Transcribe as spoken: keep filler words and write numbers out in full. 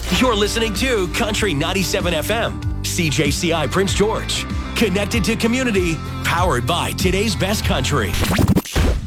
You're listening to Country ninety-seven F M, C J C I Prince George. Connected to community, powered by today's best country.